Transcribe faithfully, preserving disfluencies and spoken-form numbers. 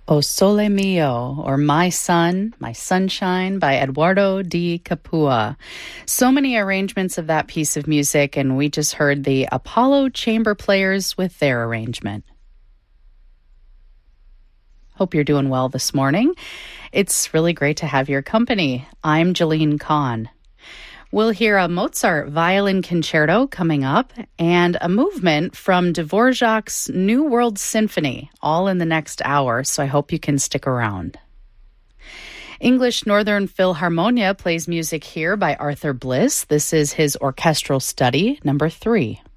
O Sole Mio, or My Sun, My Sunshine by Eduardo di Capua. So many arrangements of that piece of music, and we just heard the Apollo Chamber Players with their arrangement. Hope you're doing well this morning. It's really great to have your company. I'm Jolene Kahn. We'll hear a Mozart violin concerto coming up and a movement from Dvorak's New World Symphony, all in the next hour, so I hope you can stick around. English Northern Philharmonia plays music here by Arthur Bliss. This is his orchestral study, number three.